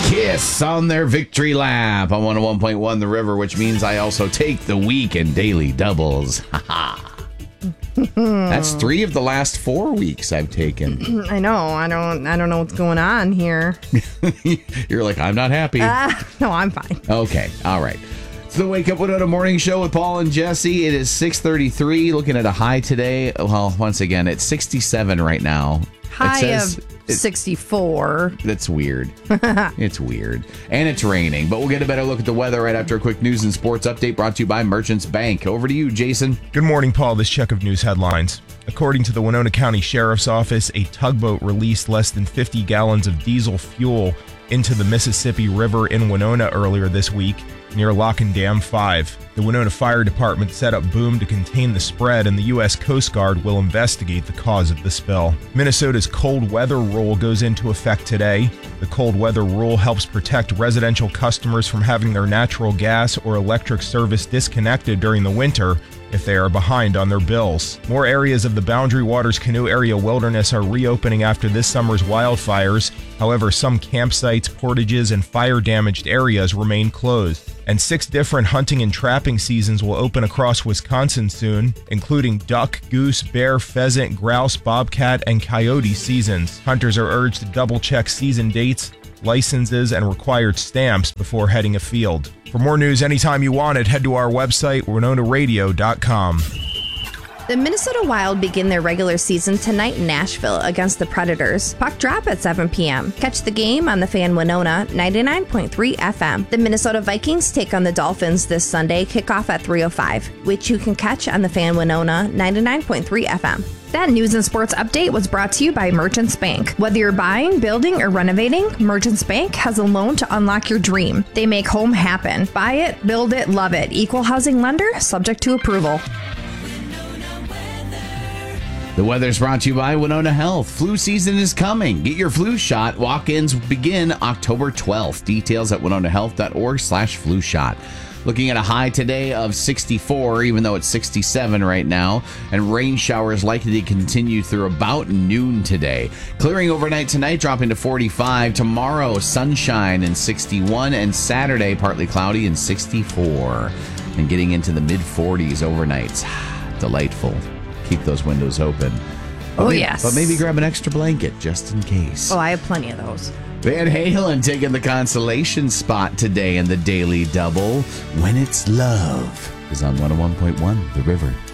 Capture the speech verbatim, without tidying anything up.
Kiss on their victory lap on one oh one point one The River, which means I also take the weekend daily doubles. Ha ha. That's three of the last four weeks I've taken. I know. I don't I don't know what's going on here. You're like, I'm not happy. Uh, no, I'm fine. Okay. All right. It's the Wake Up Winona Morning Show with Paul and Jesse. It is six thirty-three. Looking at a high today. Well, once again, it's sixty-seven right now. High it says, of sixty-four. That's weird. It's weird. And it's raining. But we'll get a better look at the weather right after a quick news and sports update brought to you by Merchants Bank. Over to you, Jason. Good morning, Paul. This check of news headlines. According to the Winona County Sheriff's Office, a tugboat released less than fifty gallons of diesel fuel into the Mississippi River in Winona earlier this week near Lock and Dam five. The Winona Fire Department set up boom to contain the spread, and the U S Coast Guard will investigate the cause of the spill. Minnesota's cold weather rule goes into effect today. The cold weather rule helps protect residential customers from having their natural gas or electric service disconnected during the winter if they are behind on their bills. More areas of the Boundary Waters Canoe Area Wilderness are reopening after this summer's wildfires. However, some campsites, portages, and fire-damaged areas remain closed. And six different hunting and trapping seasons will open across Wisconsin soon, including duck, goose, bear, pheasant, grouse, bobcat, and coyote seasons. Hunters are urged to double-check season dates, licenses, and required stamps before heading afield. For more news anytime you want it, head to our website, winona radio dot com. The Minnesota Wild begin their regular season tonight in Nashville against the Predators. Puck drop at seven p.m. Catch the game on the Fan Winona ninety-nine point three F M. The Minnesota Vikings take on the Dolphins this Sunday, kickoff at three oh five, which you can catch on the Fan Winona ninety-nine point three F M. That news and sports update was brought to you by Merchants Bank. Whether you're buying, building, or renovating, Merchants Bank has a loan to unlock your dream. They make home happen. Buy it, build it, love it. Equal housing lender, subject to approval. The weather's brought to you by Winona Health. Flu season is coming. Get your flu shot. Walk-ins begin October twelfth. Details at winona health dot org slash flu shot. Looking at a high today of sixty-four, even though it's sixty-seven right now. And rain showers likely to continue through about noon today. Clearing overnight tonight, dropping to forty-five. Tomorrow, sunshine and sixty-one. And Saturday, partly cloudy and sixty-four. And getting into the mid forties overnights. Delightful. Keep those windows open. But Oh, maybe, yes. But maybe grab an extra blanket just in case. Oh, I have plenty of those. Van Halen taking the consolation spot today in the Daily Double. When It's Love is on one oh one point one The River.